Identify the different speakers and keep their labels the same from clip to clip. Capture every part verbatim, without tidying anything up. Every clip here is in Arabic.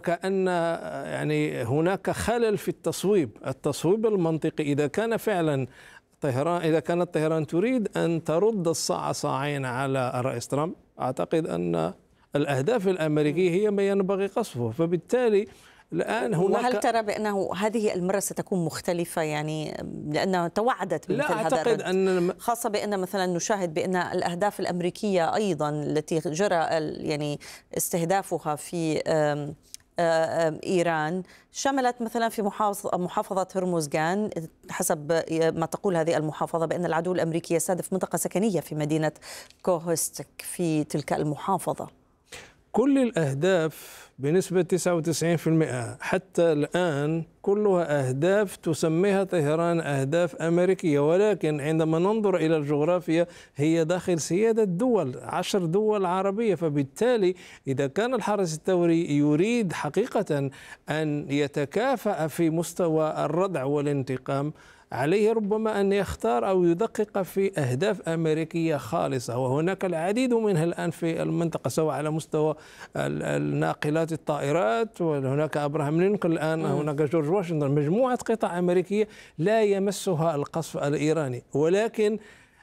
Speaker 1: وكأن يعني هناك خلل في التصويب التصويب المنطقي. إذا كان فعلا طهران إذا كانت طهران تريد أن ترد الصاع صاعين على الرئيس ترامب، أعتقد أن الأهداف الأمريكية هي ما ينبغي قصفه. فبالتالي الآن هناك،
Speaker 2: وهل ترى بأنه هذه المرة ستكون مختلفة، يعني لأنها توعدت بمثل
Speaker 1: لا
Speaker 2: هذا
Speaker 1: أعتقد
Speaker 2: الرد،
Speaker 1: أن
Speaker 2: خاصة بأن مثلا نشاهد بأن الأهداف الأمريكية أيضا التي جرى يعني استهدافها في إيران شملت مثلا في محافظة هرمزغان، حسب ما تقول هذه المحافظة بأن العدو الأمريكي يستهدف منطقة سكنية في مدينة كوهستك في تلك المحافظة.
Speaker 1: كل الأهداف بنسبة تسعة وتسعين بالمئة حتى الآن كلها أهداف تسميها طهران أهداف أمريكية، ولكن عندما ننظر إلى الجغرافيا هي داخل سيادة دول، عشر دول عربية. فبالتالي إذا كان الحرس الثوري يريد حقيقة أن يتكافأ في مستوى الردع والانتقام، عليه ربما أن يختار أو يدقق في أهداف أمريكية خالصة، وهناك العديد منها الآن في المنطقة، سواء على مستوى الناقلات الطائرات، وهناك أبراهام لينكولن الآن، هناك جورج واشنطن، مجموعة قطع أمريكية لا يمسها القصف الإيراني. ولكن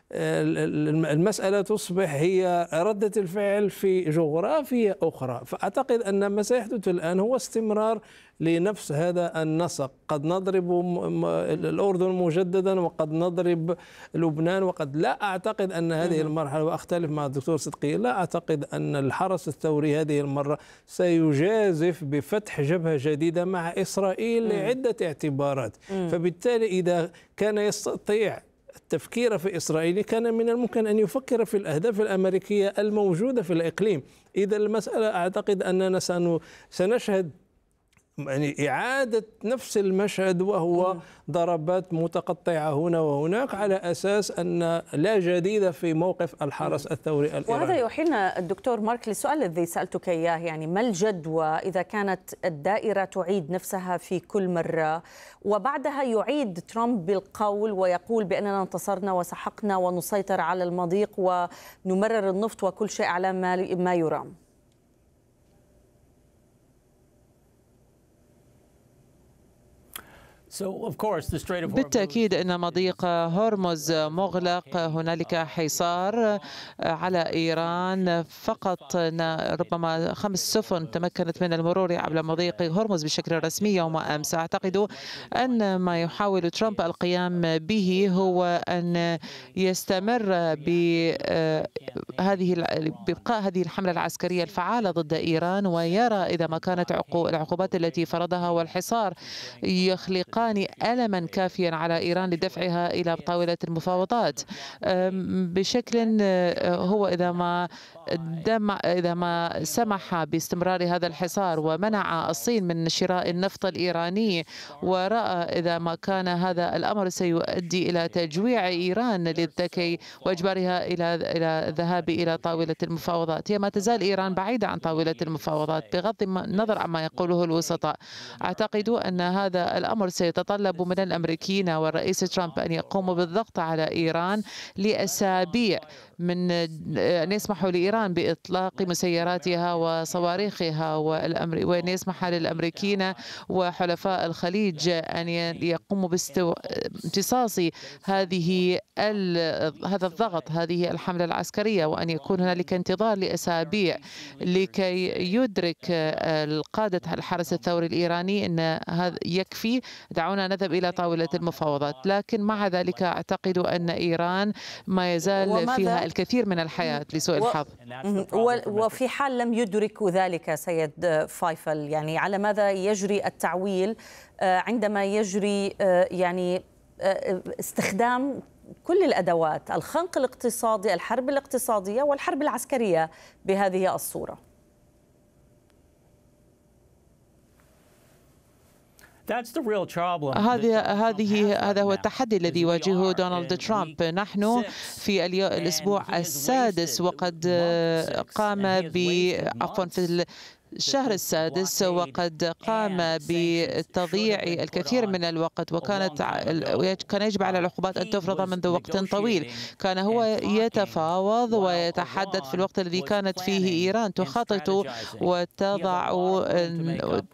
Speaker 1: المسألة تصبح هي ردة الفعل في جغرافيا أخرى. فأعتقد أن ما سيحدث الآن هو استمرار لنفس هذا النسق، قد نضرب الأردن مجددا وقد نضرب لبنان، وقد لا أعتقد أن هذه المرحلة، وأختلف مع الدكتور صدقي، لا أعتقد أن الحرس الثوري هذه المرة سيجازف بفتح جبهة جديدة مع إسرائيل لعدة اعتبارات. فبالتالي إذا كان يستطيع التفكير في إسرائيل كان من الممكن أن يفكر في الأهداف الأمريكية الموجودة في الإقليم. إذا المسألة أعتقد أننا سنشهد يعني إعادة نفس المشهد، وهو ضربات متقطعة هنا وهناك، على أساس أن لا جديد في موقف الحرس الثوري الإيراني.
Speaker 2: وهذا يوحينا الدكتور مارك للسؤال الذي سألتك إياه، يعني ما الجدوى إذا كانت الدائرة تعيد نفسها في كل مرة وبعدها يعيد ترامب بالقول ويقول بأننا انتصرنا وسحقنا ونسيطر على المضيق ونمرر النفط وكل شيء على ما يرام؟
Speaker 3: بالتأكيد أن مضيق هرمز مغلق، هنالك حصار على إيران، فقط ربما خمس سفن تمكنت من المرور عبر مضيق هرمز بشكل رسمي يوم أمس. أعتقد أن ما يحاول ترامب القيام به هو أن يستمر بهذه بإبقاء هذه الحملة العسكرية الفعالة ضد إيران، ويرى إذا ما كانت العقوبات التي فرضها والحصار يخلقان ألما كافيا على إيران لدفعها إلى طاولة المفاوضات. بشكل هو إذا ما دم إذا ما سمح باستمرار هذا الحصار ومنع الصين من شراء النفط الإيراني، ورأى إذا ما كان هذا الأمر سيؤدي إلى تجويع إيران للذكي وإجبارها إلى إلى الذهاب إلى طاولة المفاوضات. هي ما تزال إيران بعيدة عن طاولة المفاوضات بغض النظر عما يقوله الوسطاء. أعتقد أن هذا الأمر سيتطلب من الأمريكيين والرئيس ترامب أن يقوموا بالضغط على إيران لأسابيع من أن يسمحوا لإيران بإطلاق مسيراتها وصواريخها، وأن يسمح للأمريكيين وحلفاء الخليج أن يقوموا بامتصاص هذه هذا الضغط، هذه الحملة العسكرية، وأن يكون هنالك انتظار لأسابيع لكي يدرك القادة الحرس الثوري الإيراني أن هذا يكفي، دعونا نذهب إلى طاولة المفاوضات. لكن مع ذلك أعتقد أن إيران ما يزال فيها الكثير من الحياة لسوء الحظ.
Speaker 2: وفي حال لم يدركوا ذلك سيد فايفل، يعني على ماذا يجري التعويل عندما يجري يعني استخدام كل الأدوات، الخنق الاقتصادي، الحرب الاقتصادية والحرب العسكرية بهذه الصورة؟
Speaker 3: هذه هذه هذا هو التحدي الذي يواجهه دونالد ترامب. نحن في الأسبوع السادس وقد قام ب عفوا في الشهر السادس وقد قام بتضييع الكثير من الوقت، وكانت كان يجب على العقوبات أن تفرض منذ وقت طويل. كان هو يتفاوض ويتحدث في الوقت الذي كانت فيه إيران تخطط وتضع